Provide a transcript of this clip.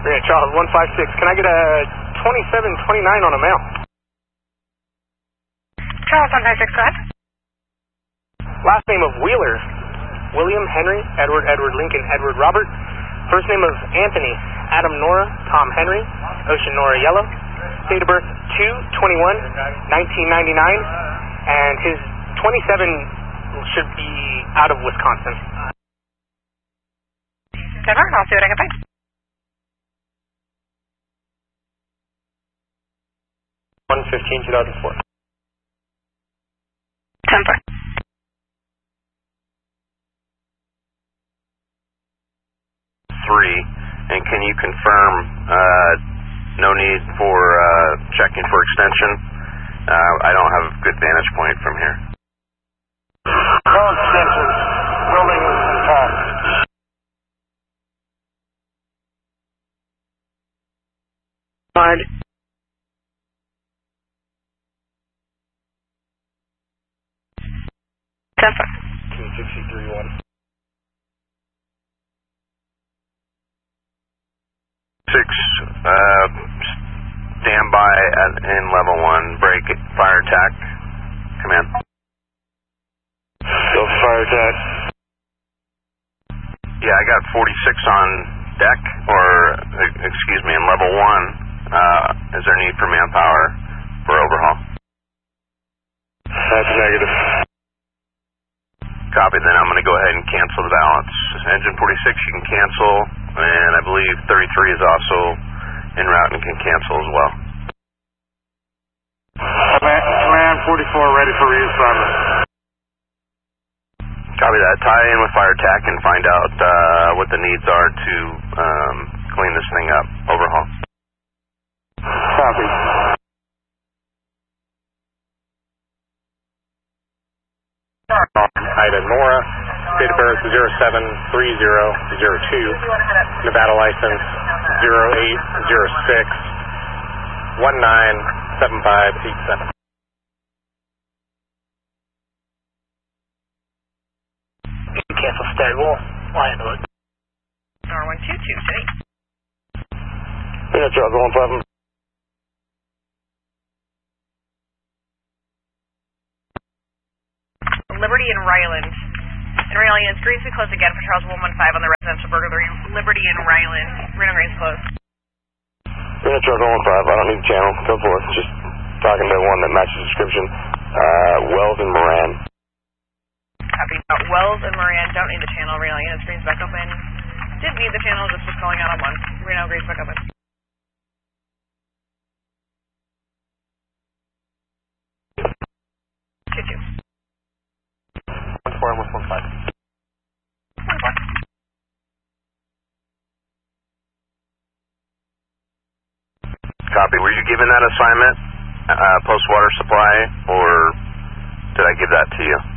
Yeah, Charles, 156. Can I get a 2729 on a mail? Charles, 156, go ahead. Last name of Wheeler, William, Henry, Edward, Lincoln, Edward, Robert. First name of Anthony, Adam, Nora, Tom, Henry, Ocean, Nora, Yellow. Date of birth, 2/21/1999. And his 27 should be out of Wisconsin. Denver, I'll see what I can find. 1/15/2004. 10-4. And can you confirm no need for checking for extension? I don't have a good vantage point from here. No extension. Building intact. Hard. 10-4. 263-1. 6, stand by in level 1, break fire attack, command. Go for fire attack. Yeah, I got 46 on deck, or, excuse me, in level 1. Is there need for manpower for overhaul? That's negative. Copy, then I'm going to go ahead and cancel the balance. Engine 46 you can cancel, and I believe 33 is also en route and can cancel as well. Command 44 ready for reassignment. Copy that. Tie in with fire attack and find out what the needs are to clean this thing up. Overhaul. Copy. Ida Nora, date of birth 07/30/02, Nevada license 0806-197587. Cancel steady wall. Line hood. R122, Yeah, Charles, 17. Liberty and Ryland. In Ryland, it's Greensby closed again for Charles 115 on the residential burglary. Liberty and Ryland. Reno Green's closed. Yeah, Charles, 115. I don't need the channel. Go for it. Just talking to one that matches the description. Wells and Moran. Copy. Wells and Moran don't need the channel. Reno units, Green's back open. Did need the channel, just was calling out on one. Reno Green's back open. 2-2. 1-4 and 1-5. Copy. Were you given that assignment, post water supply, or did I give that to you?